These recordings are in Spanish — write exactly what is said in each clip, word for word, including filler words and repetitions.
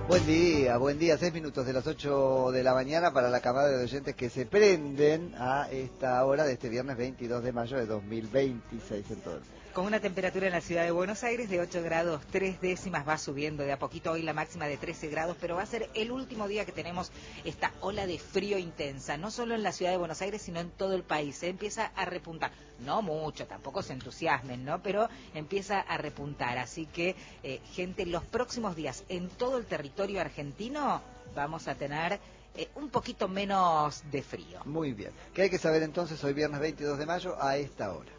Buen día, buen día. Seis minutos de las ocho de la mañana para la camada de oyentes que se prenden a esta hora de este viernes veintidós de mayo de dos mil veintiséis en todo el mundo. Con una temperatura en la ciudad de Buenos Aires de ocho grados tres décimas, va subiendo de a poquito. Hoy la máxima de trece grados, pero va a ser el último día que tenemos esta ola de frío intensa, no solo en la ciudad de Buenos Aires, sino en todo el país. Se empieza a repuntar, no mucho, tampoco se entusiasmen, ¿no? Pero empieza a repuntar, así que, eh, gente, los próximos días en todo el territorio argentino vamos a tener eh, un poquito menos de frío. Muy bien. ¿Qué hay que saber entonces hoy viernes veintidós de mayo a esta hora?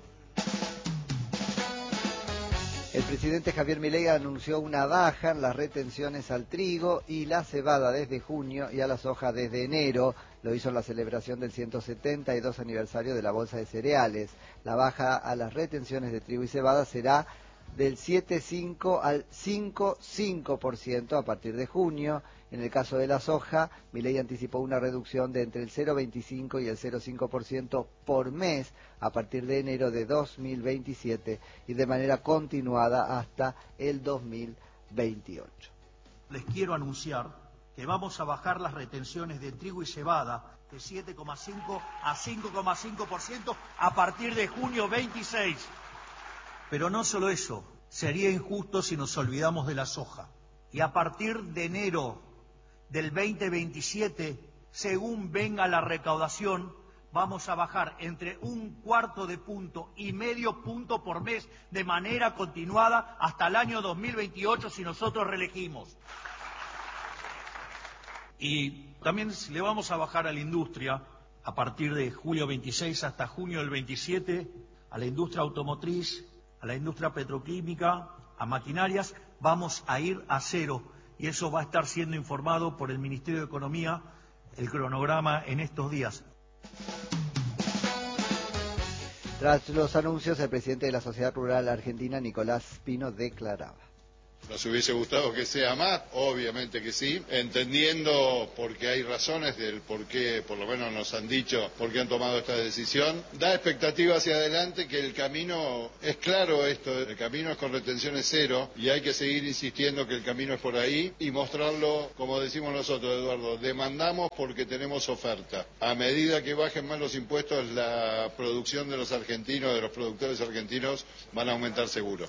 El presidente Javier Milei anunció una baja en las retenciones al trigo y la cebada desde junio y a la soja desde enero. Lo hizo en la celebración del ciento setenta y dos aniversario de la Bolsa de Cereales. La baja a las retenciones de trigo y cebada será del siete coma cinco al cinco coma cinco por ciento a partir de junio. En el caso de la soja, Milei anticipó una reducción de entre el cero coma veinticinco y el cero coma cinco por ciento por mes a partir de enero de dos mil veintisiete y de manera continuada hasta el dos mil veintiocho. Les quiero anunciar que vamos a bajar las retenciones de trigo y cebada de siete coma cinco a cinco coma cinco por ciento a partir de junio veintiséis. Pero no solo eso, sería injusto si nos olvidamos de la soja. Y a partir de enero del veinte veintisiete, según venga la recaudación, vamos a bajar entre un cuarto de punto y medio punto por mes de manera continuada hasta el año dos mil veintiocho si nosotros reelegimos. Y también le vamos a bajar a la industria a partir de julio veintiséis hasta junio del veintisiete, a la industria automotriz, a la industria petroquímica, a maquinarias, vamos a ir a cero. Y eso va a estar siendo informado por el Ministerio de Economía, el cronograma en estos días. Tras los anuncios, el presidente de la Sociedad Rural Argentina, Nicolás Pino, declaraba: ¿Nos hubiese gustado que sea más? Obviamente que sí, entendiendo porque hay razones del por qué, por lo menos nos han dicho, por qué han tomado esta decisión. Da expectativa hacia adelante que el camino es claro esto, el camino es con retenciones cero y hay que seguir insistiendo que el camino es por ahí y mostrarlo, como decimos nosotros, Eduardo, demandamos porque tenemos oferta. A medida que bajen más los impuestos, la producción de los argentinos, de los productores argentinos, van a aumentar seguro.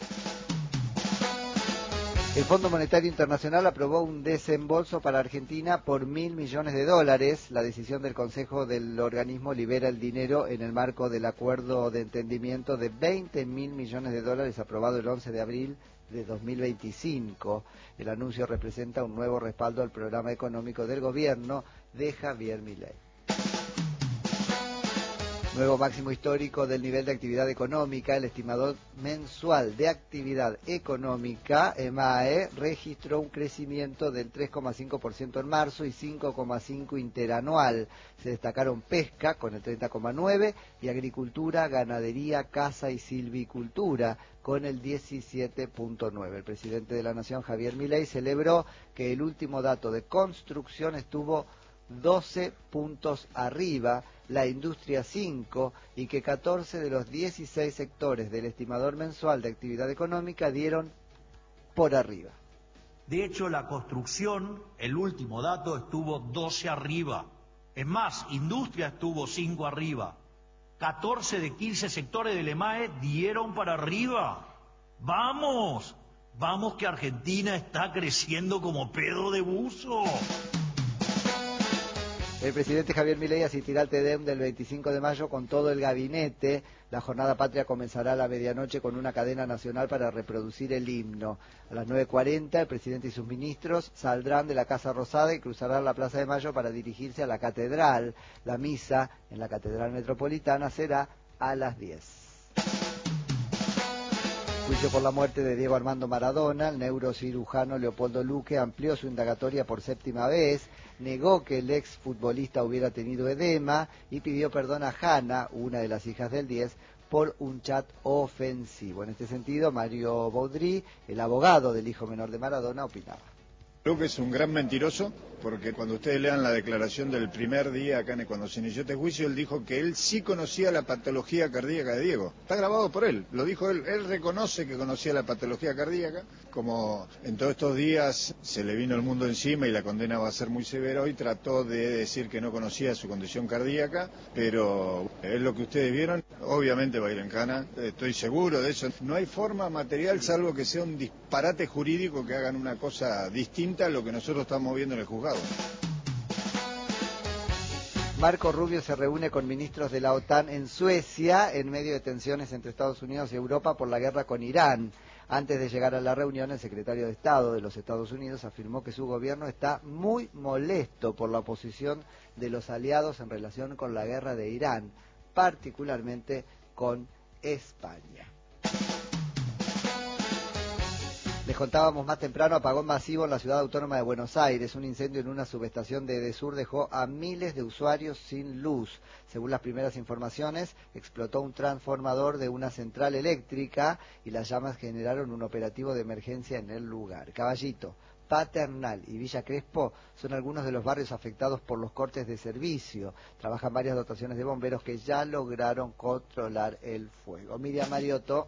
El Fondo Monetario Internacional aprobó un desembolso para Argentina por mil millones de dólares. La decisión del Consejo del organismo libera el dinero en el marco del acuerdo de entendimiento de veinte mil millones de dólares aprobado el once de abril de dos mil veinticinco. El anuncio representa un nuevo respaldo al programa económico del gobierno de Javier Milei. Nuevo máximo histórico del nivel de actividad económica. El estimador mensual de actividad económica, EMAE, registró un crecimiento del tres coma cinco por ciento en marzo y cinco coma cinco por ciento interanual. Se destacaron pesca con el treinta coma nueve por ciento y agricultura, ganadería, caza y silvicultura con el diecisiete punto nueve por ciento. El presidente de la Nación, Javier Milei, celebró que el último dato de construcción estuvo doce puntos arriba, la industria cinco, y que catorce de los dieciséis sectores del estimador mensual de actividad económica dieron por arriba. De hecho, la construcción, el último dato, estuvo doce arriba. Es más, industria estuvo cinco arriba. catorce de quince sectores del EMAE dieron para arriba. ¡Vamos! ¡Vamos que Argentina está creciendo como pedo de buzo! El presidente Javier Milei asistirá al TEDEM del veinticinco de mayo con todo el gabinete. La jornada patria comenzará a la medianoche con una cadena nacional para reproducir el himno. A las nueve cuarenta el presidente y sus ministros saldrán de la Casa Rosada y cruzarán la Plaza de Mayo para dirigirse a la catedral. La misa en la Catedral Metropolitana será a las diez. Juicio por la muerte de Diego Armando Maradona. El neurocirujano Leopoldo Luque amplió su indagatoria por séptima vez, negó que el exfutbolista hubiera tenido edema y pidió perdón a Hanna, una de las hijas del diez, por un chat ofensivo. En este sentido, Mario Baudry, el abogado del hijo menor de Maradona, opinaba. Creo que es un gran mentiroso, porque cuando ustedes lean la declaración del primer día acá, cuando se inició este juicio, él dijo que él sí conocía la patología cardíaca de Diego. Está grabado por él, lo dijo él. Él reconoce que conocía la patología cardíaca. Como en todos estos días se le vino el mundo encima y la condena va a ser muy severa, hoy trató de decir que no conocía su condición cardíaca, pero es lo que ustedes vieron. Obviamente va a ir en cana, estoy seguro de eso. No hay forma material, salvo que sea un disparate jurídico, que hagan una cosa distinta a lo que nosotros estamos viendo en el juzgado. Marco Rubio se reúne con ministros de la OTAN en Suecia en medio de tensiones entre Estados Unidos y Europa por la guerra con Irán. Antes de llegar a la reunión, el secretario de Estado de los Estados Unidos afirmó que su gobierno está muy molesto por la oposición de los aliados en relación con la guerra de Irán, particularmente con España. Les contábamos más temprano, apagón masivo en la ciudad autónoma de Buenos Aires. Un incendio en una subestación de Edesur dejó a miles de usuarios sin luz. Según las primeras informaciones, explotó un transformador de una central eléctrica y las llamas generaron un operativo de emergencia en el lugar. Caballito, Paternal y Villa Crespo son algunos de los barrios afectados por los cortes de servicio. Trabajan varias dotaciones de bomberos que ya lograron controlar el fuego. Miriam Mariotto.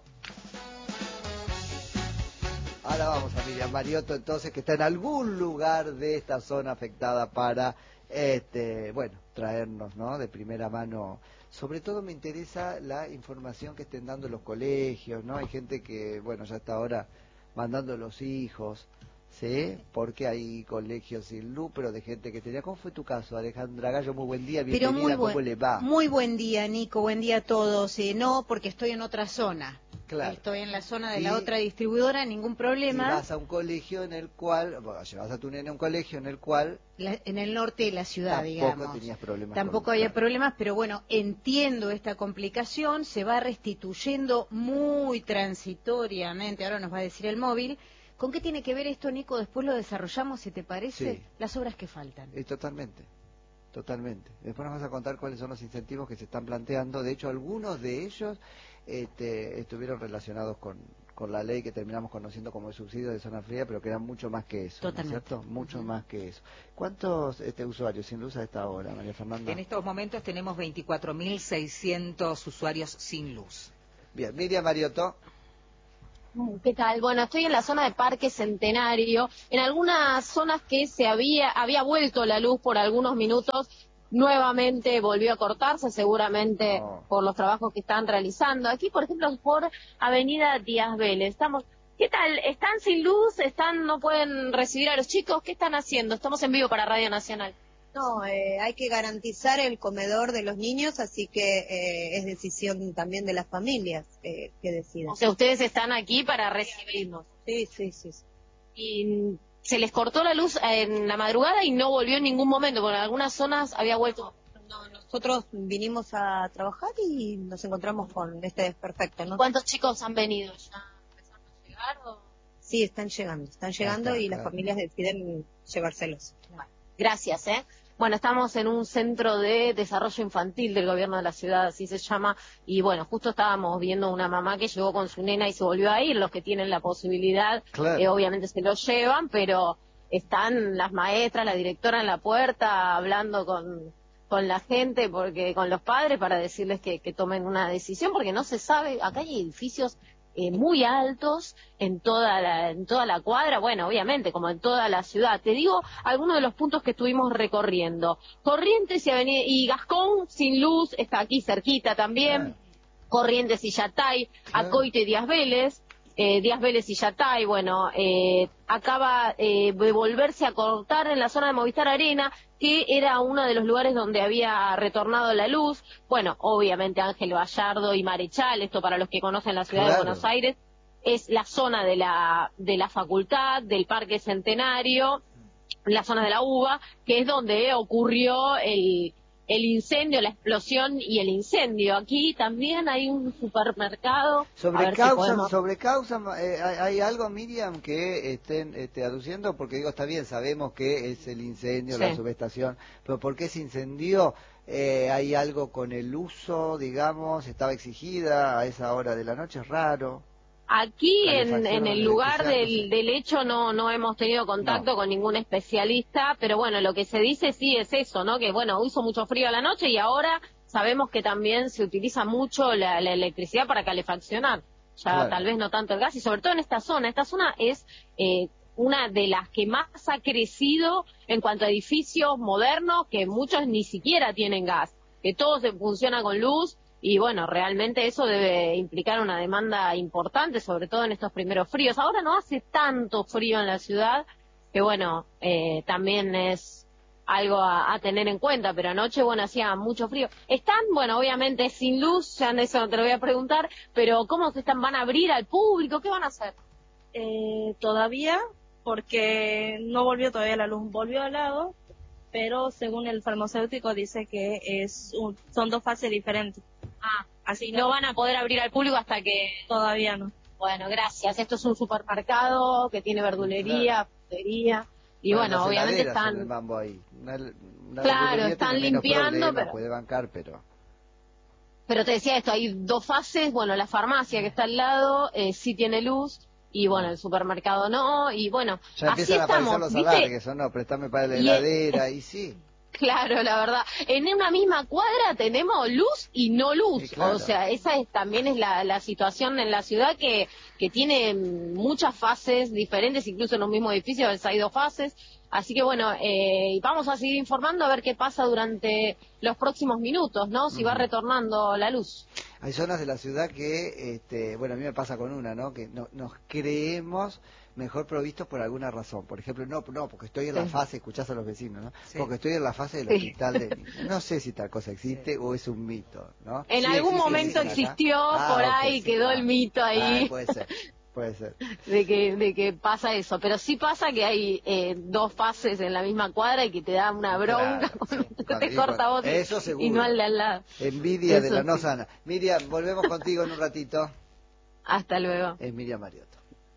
Ahora vamos a Miriam Mariotto, entonces, que está en algún lugar de esta zona afectada para, este, bueno, traernos, ¿no?, de primera mano. Sobre todo me interesa la información que estén dando los colegios, ¿no? Hay gente que, bueno, ya está ahora mandando los hijos, ¿sí? Porque hay colegios sin luz, pero de gente que tenía... ¿Cómo fue tu caso, Alejandra Gallo? Muy buen día, bienvenida, pero muy buen, ¿cómo le va? Muy buen día, Nico, buen día a todos. Eh, no, porque estoy en otra zona. Claro. Estoy en la zona de y, la otra distribuidora, ningún problema. Y vas a un colegio en el cual, bueno, llevas a tu nene a un colegio en el cual... La, en el norte de la ciudad, tampoco digamos. Tampoco tenías problemas. Tampoco con, había claro. problemas, pero bueno, entiendo esta complicación, se va restituyendo muy transitoriamente, ahora nos va a decir el móvil. ¿Con qué tiene que ver esto, Nico? Después lo desarrollamos, si te parece, sí. Las obras que faltan. Eh, totalmente, totalmente. Después nos vas a contar cuáles son los incentivos que se están planteando. De hecho, algunos de ellos este, estuvieron relacionados con, con la ley que terminamos conociendo como el subsidio de zona fría, pero que eran mucho más que eso, Totalmente. ¿no es cierto? Mucho uh-huh. más que eso. ¿Cuántos este, usuarios sin luz a esta hora, María Fernanda? En estos momentos tenemos veinticuatro mil seiscientos usuarios sin luz. Bien, Miriam Mariotto. ¿Qué tal? Bueno, estoy en la zona de Parque Centenario, en algunas zonas que se había, había vuelto la luz por algunos minutos, nuevamente volvió a cortarse, seguramente oh. por los trabajos que están realizando. Aquí, por ejemplo, por Avenida Díaz Vélez. Estamos, ¿qué tal? ¿Están sin luz? ¿Están, no pueden recibir a los chicos? ¿Qué están haciendo? Estamos en vivo para Radio Nacional. No, eh, hay que garantizar el comedor de los niños, así que eh, es decisión también de las familias eh, que decidan. O sea, ustedes están aquí para recibirnos. Sí, sí, sí. sí. Y se les cortó la luz en la madrugada y no volvió en ningún momento, porque en algunas zonas había vuelto. No, nosotros vinimos a trabajar y nos encontramos con este desperfecto, ¿no? ¿Cuántos chicos han venido? ¿Ya empezaron a llegar o...? Sí, están llegando, están llegando ah, está, y claro. Las familias deciden llevárselos. Bueno, gracias, ¿eh? Bueno, estamos en un centro de desarrollo infantil del gobierno de la ciudad, así se llama, y bueno, justo estábamos viendo una mamá que llegó con su nena y se volvió a ir. Los que tienen la posibilidad, claro. eh, obviamente se lo llevan, pero están las maestras, la directora en la puerta hablando con, con la gente, porque con los padres, para decirles que, que tomen una decisión, porque no se sabe, acá hay edificios Eh, muy altos en toda la en toda la cuadra, bueno, obviamente, como en toda la ciudad. Te digo algunos de los puntos que estuvimos recorriendo. Corrientes y, Avenida, y Gascón, sin luz, está aquí cerquita también. Claro. Corrientes y Yatay, claro. Acoite y Díaz Vélez, eh, Díaz Vélez y Yatay, bueno, eh, acaba eh, de volverse a cortar en la zona de Movistar Arena, que era uno de los lugares donde había retornado la luz. Bueno, obviamente Ángel Gallardo y Marechal, esto para los que conocen la ciudad claro. de Buenos Aires, es la zona de la de la facultad, del Parque Centenario, la zona de la UBA, que es donde ocurrió el, el incendio, la explosión y el incendio. Aquí también hay un supermercado. Sobre causa, si podemos... sobre causa eh, ¿hay, ¿hay algo, Miriam, que estén este, aduciendo? Porque digo, está bien, sabemos que es el incendio, sí. la subestación, pero ¿por qué se incendió? Eh, ¿Hay algo con el uso, digamos? ¿Estaba exigida a esa hora de la noche? Es raro. Aquí en, calefacción en o el lugar electricidad, del, no sé. del hecho no no hemos tenido contacto No. con ningún especialista, pero bueno, lo que se dice sí es eso, ¿no? Que bueno, hizo mucho frío a la noche y ahora sabemos que también se utiliza mucho la, la electricidad para calefaccionar. Ya Claro. tal vez no tanto el gas, y sobre todo en esta zona. Esta zona es eh, una de las que más ha crecido en cuanto a edificios modernos, que muchos ni siquiera tienen gas, que todo se funciona con luz. Y bueno, realmente eso debe implicar una demanda importante, sobre todo en estos primeros fríos. Ahora no hace tanto frío en la ciudad, que bueno, eh, también es algo a, a tener en cuenta, pero anoche, bueno, hacía mucho frío. Están, bueno, obviamente sin luz, ya de eso no te lo voy a preguntar, pero ¿cómo se están? ¿Van a abrir al público? ¿Qué van a hacer? Eh, todavía, porque no volvió todavía la luz, volvió al lado, pero según el farmacéutico dice que es un, son dos fases diferentes. Ah, Así no van a poder abrir al público hasta que... todavía no. Bueno, gracias. Esto es un supermercado que tiene verdulería, frutería, y Bueno, bueno, las obviamente heladeras son el están... mambo ahí. Una, una Claro, verdulería están tiene menos limpiando, problema, pero- puede bancar, pero... Pero te decía esto, hay dos fases. Bueno, la farmacia que está al lado eh, sí tiene luz, y bueno, el supermercado no, y bueno, Ya así empiezan a aparecer estamos, los ¿viste? alargues, ¿o no? Préstame para la Y- heladera, y sí. Claro, la verdad. En una misma cuadra tenemos luz y no luz. Sí, claro. O sea, esa es, también es la, la situación en la ciudad que, que tiene muchas fases diferentes, incluso en un mismo edificio hay dos fases. Así que bueno, eh, vamos a seguir informando a ver qué pasa durante los próximos minutos, ¿no? Si va Ujú. retornando la luz. Hay zonas de la ciudad que, este, bueno, a mí me pasa con una, ¿no? Que no, nos creemos mejor provistos por alguna razón. Por ejemplo, no, no, porque estoy en la Sí. fase, escuchás a los vecinos, ¿no? Sí. Porque estoy en la fase del Sí. hospital de niños. No sé si tal cosa existe Sí. o es un mito, ¿no? En Sí algún existe, momento dicen acá. existió, Ah, por ok, ahí sí, quedó ah. el mito ahí. Ah, puede ser, puede ser. de que de que pasa eso, pero sí pasa que hay eh, dos fases en la misma cuadra y que te da una bronca, Claro, cuando sí. te Y corta cuando- vos y- eso y seguro. no al de al lado. Envidia de Eso la no sí. sana. Miriam, volvemos contigo en un ratito. Hasta luego. Es Miriam Mariotto.